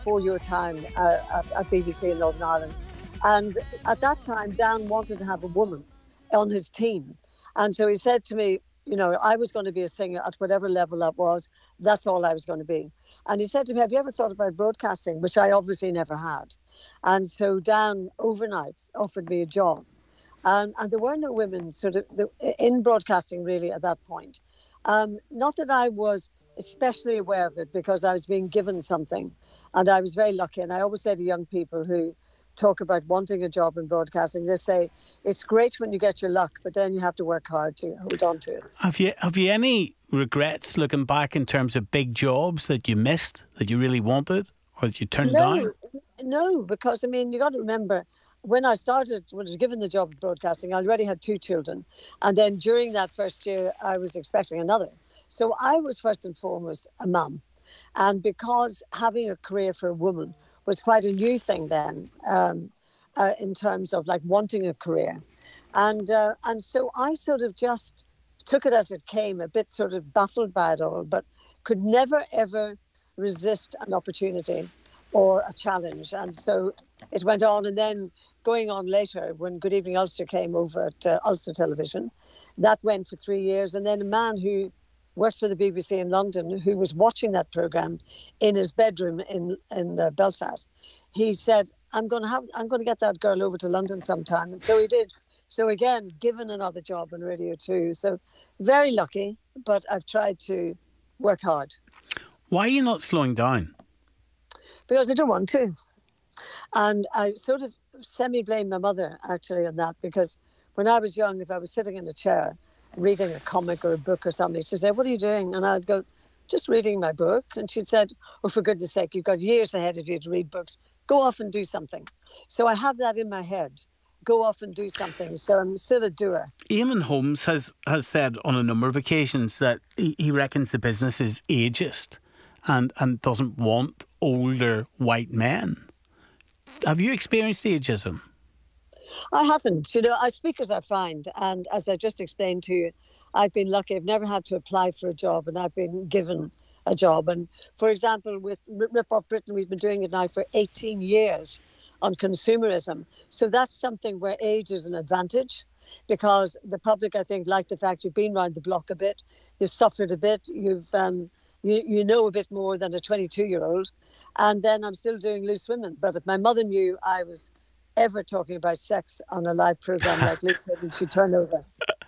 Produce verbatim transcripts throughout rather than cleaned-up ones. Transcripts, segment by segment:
before your time uh, at, at B B C in Northern Ireland. And at that time, Dan wanted to have a woman on his team. And so he said to me, you know, I was going to be a singer at whatever level that was. That's all I was going to be. And he said to me, have you ever thought about broadcasting? Which I obviously never had. And so Dan overnight offered me a job. Um, and there were no women sort of in broadcasting really at that point. Um, not that I was especially aware of it, because I was being given something, and I was very lucky. And I always say to young people who talk about wanting a job in broadcasting, they say it's great when you get your luck, but then you have to work hard to hold on to it. Have you have you any regrets looking back in terms of big jobs that you missed, that you really wanted, or that you turned no, down? No, because I mean, you got to remember, when I started, when I was given the job of broadcasting, I already had two children. And then during that first year, I was expecting another. So I was first and foremost a mum. And because having a career for a woman was quite a new thing then, um, uh, in terms of like wanting a career. And, uh, and so I sort of just took it as it came, a bit sort of baffled by it all, but could never, ever resist an opportunity or a challenge. And so it went on, and then going on later when Good Evening Ulster came over at uh, Ulster Television, that went for three years. And then a man who worked for the B B C in London, who was watching that programme in his bedroom in in uh, Belfast, he said, I'm going to have, I'm going to get that girl over to London sometime. And so he did. So again, given another job in Radio two. So very lucky, but I've tried to work hard. Why are you not slowing down? Because I don't want to. And I sort of semi-blame my mother, actually, on that, because when I was young, if I was sitting in a chair reading a comic or a book or something, she'd say, what are you doing? And I'd go, just reading my book. And she'd said, oh, for goodness sake, you've got years ahead of you to read books. Go off and do something. So I have that in my head. Go off and do something. So I'm still a doer. Eamon Holmes has, has said on a number of occasions that he, he reckons the business is ageist and, and doesn't want older white men. Have you experienced ageism? I haven't. You know, I speak as I find. And as I just explained to you, I've been lucky. I've never had to apply for a job, and I've been given a job. And for example, with Rip Off Britain, we've been doing it now for eighteen years on consumerism. So that's something where age is an advantage, because the public, I think, like the fact you've been around the block a bit, you've suffered a bit, you've um, you, you know a bit more than a twenty-two-year-old. And then I'm still doing Loose Women. But if my mother knew I was ever talking about sex on a live programme like Loose Women, she'd turn over.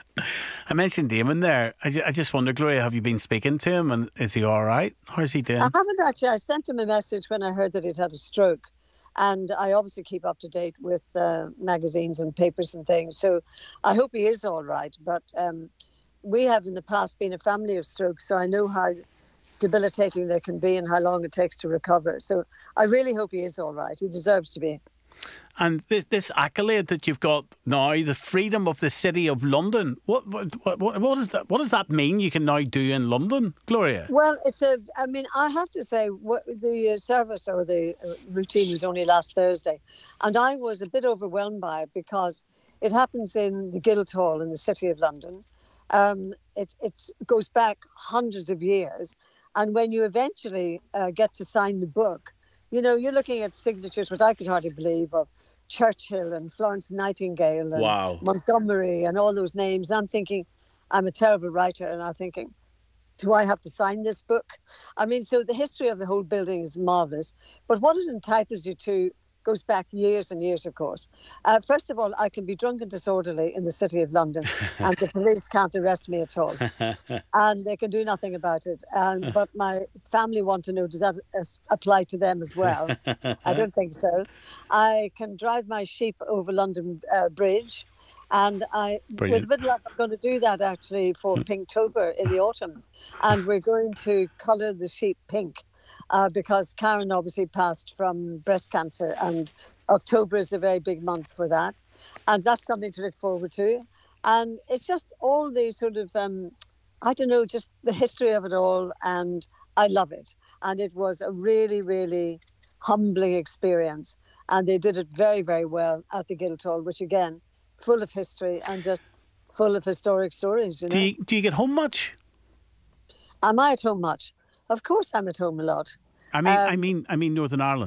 I mentioned Eamon there. I, I just wonder, Gloria, have you been speaking to him, and is he all right? How's he doing? I haven't actually. I sent him a message when I heard that he'd had a stroke. And I obviously keep up to date with uh, magazines and papers and things. So I hope he is all right. But um, we have in the past been a family of strokes, so I know how debilitating they can be and how long it takes to recover. So I really hope he is all right. He deserves to be. And this, this accolade that you've got now, the freedom of the City of London, what what what, what does that what does that mean you can now do in London, Gloria? Well, it's a. I mean, I have to say, what the service or the routine was only last Thursday, and I was a bit overwhelmed by it because it happens in the Guildhall in the City of London. Um, it it goes back hundreds of years, and when you eventually uh, get to sign the book, you know, you're looking at signatures, which I could hardly believe, of Churchill and Florence Nightingale and wow. Montgomery and all those names. I'm thinking, I'm a terrible writer, and I'm thinking, do I have to sign this book? I mean, so the history of the whole building is marvellous, but what it entitles you to goes back years and years, of course. Uh, first of all, I can be drunk and disorderly in the City of London, and the police can't arrest me at all. And they can do nothing about it. Um, but my family want to know, does that uh, apply to them as well? I don't think so. I can drive my sheep over London uh, Bridge. And I, Brilliant. with a bit of luck, I'm going to do that actually for Pinktober in the autumn. And we're going to colour the sheep pink. Uh, because Karen obviously passed from breast cancer, and October is a very big month for that. And that's something to look forward to. And it's just all the sort of, um, I don't know, just the history of it all. And I love it. And it was a really, really humbling experience. And they did it very, very well at the Guildhall, which again, full of history and just full of historic stories. You know? Do you, do you get home much? Am I at home much? Of course I'm at home a lot. I mean, um, I mean, I mean Northern Ireland.